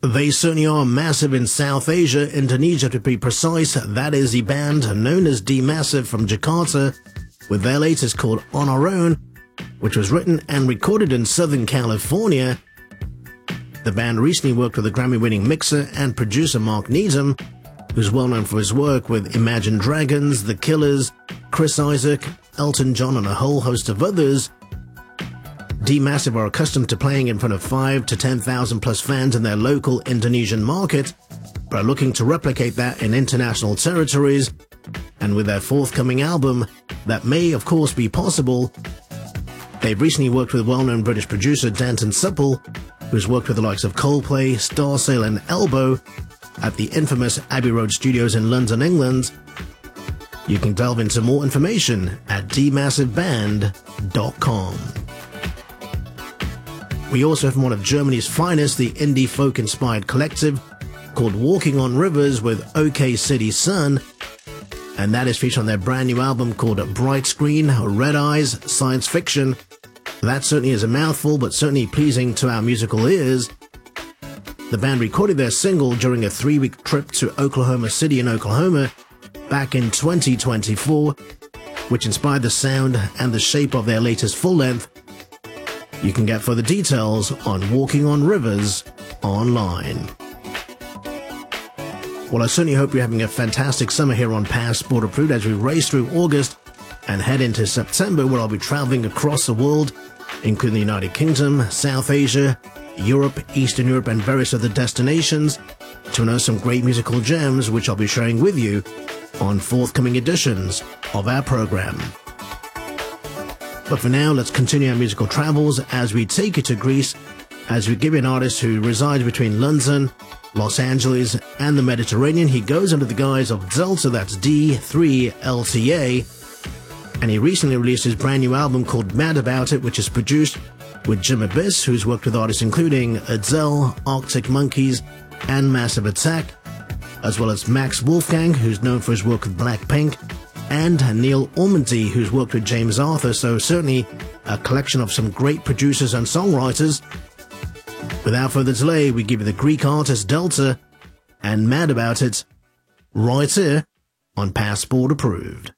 They certainly are massive in South Asia, Indonesia to be precise. That is the band known as D Massive from Jakarta, with their latest called On Our Own, which was written and recorded in Southern California. The band recently worked with the Grammy-winning mixer and producer Mark Needham, who's well known for his work with Imagine Dragons, The Killers, Chris Isaak, Elton John, and a whole host of others. D Massive are accustomed to playing in front of 5,000 to 10,000 plus fans in their local Indonesian market, but are looking to replicate that in international territories. And with their forthcoming album, that may of course be possible. They've recently worked with well-known British producer Danton Supple, who's worked with the likes of Coldplay, Starsail and Elbow at the infamous Abbey Road Studios in London, England. You can delve into more information at dmassiveband.com. We also have one of Germany's finest, the indie folk-inspired collective called Walking on Rivers with OK City Sun, and that is featured on their brand new album called Bright Screen, Red Eyes, Science Fiction. That certainly is a mouthful, but certainly pleasing to our musical ears. The band recorded their single during a 3-week trip to Oklahoma City in Oklahoma back in 2024, which inspired the sound and the shape of their latest full-length. You can get further details on Walking on Rivers online. Well, I certainly hope you're having a fantastic summer here on Passport Approved as we race through August and head into September, where I'll be traveling across the world, including the United Kingdom, South Asia, Europe, Eastern Europe, and various other destinations, to unearth some great musical gems which I'll be sharing with you on forthcoming editions of our program. But for now, let's continue our musical travels as we take you to Greece, as we give you an artist who resides between London, Los Angeles, and the Mediterranean. He goes under the guise of Delta, that's D3LTA, and he recently released his brand new album called Mad About It, which is produced with Jim Abyss, who's worked with artists including Adele, Arctic Monkeys, and Massive Attack, as well as Max Wolfgang, who's known for his work with Blackpink, and Neil Ormandy, who's worked with James Arthur, so certainly a collection of some great producers and songwriters. Without further delay, we give you the Greek artist Delta and Mad About It right here on Passport Approved.